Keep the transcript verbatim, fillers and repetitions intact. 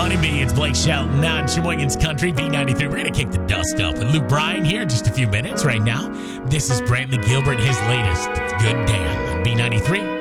Money B. It's Blake Shelton on Sheboygan's Country, B ninety-three. We're going to kick the dust up with Luke Bryan here in just a few minutes right now. This is Brantley Gilbert, his latest Good Damn on B ninety-three.